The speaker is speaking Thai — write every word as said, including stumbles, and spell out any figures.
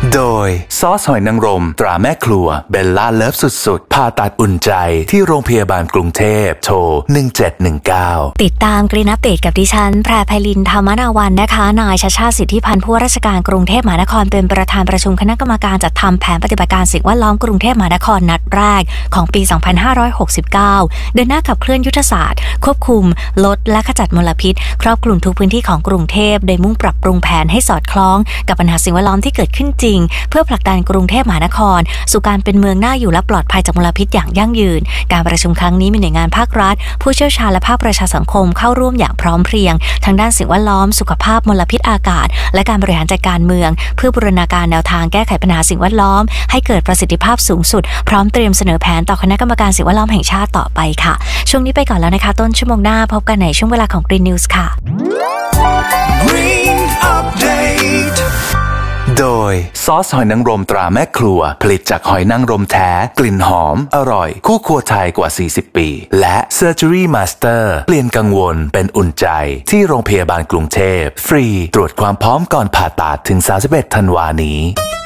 โดยซอสหอยนางรมตราแม่ครัวเบลล่าเลิฟสุดๆผ่าตัดอุ่นใจที่โรงพยาบาลกรุงเทพโทรหนึ่งเจ็ดหนึ่งเก้าติดตามกรีนอัปเดตกับดิฉันแพรไพลินธรรมนาวันนะคะนายชาชาติสิทธิพันธ์ผู้ว่าราชการกรุงเทพมหานครเป็นประธานประชุมคณะกรรมการจัดทำแผนปฏิบัติการสิ่งแวดล้อมกรุงเทพมหานครนัดแรกของปีสองพันห้าร้อยหกสิบเก้าเดินหน้าขับเคลื่อนยุทธศาสตร์ควบคุมลดและขจัดมลพิษครอบคลุมทุกพื้นที่ของกรุงเทพโดยมุ่งปรับปรุงแผนให้สอดคล้องกับปัญหาสิ่งแวดล้อมที่เกิดขึ้นจริงเพื่อผลักดันกรุงเทพมหานครสู่การเป็นเมืองน่าอยู่และปลอดภัยจากมลพิษอย่างยั่งยืนการประชุมครั้งนี้มีหน่วยงานภาครัฐผู้เชี่ยวชาญและภาคประชาสังคมเข้าร่วมอย่างพร้อมเพรียงทางด้านสิ่งแวดล้อมสุขภาพมลพิษอากาศและการบริหารจัดการเมืองเพื่อบูรณาการแนวทางแก้ไขปัญหาสิ่งแวดล้อมให้เกิดประสิทธิภาพสูงสุดพร้อมเตรียมเสนอแผนต่อคณะกรรมการสิ่งแวดล้อมแห่งชาติต่อไปค่ะช่วงนี้ไปก่อนแล้วนะคะต้นชั่วโมงหน้าพบกันในช่วงเวลาของ Green News ค่ะ Green Update โดยซอสหอยนางรมตราแม่ครัวผลิตจากหอยนางรมแท้กลิ่นหอมอร่อยคู่ครัวไทยกว่าสี่สิบปีและ Surgery Master เปลี่ยนกังวลเป็นอุ่นใจที่โรงพยาบาลกรุงเทพฟรีตรวจความพร้อมก่อนผ่าตัดถึงสามสิบเอ็ดธันวาคมนี้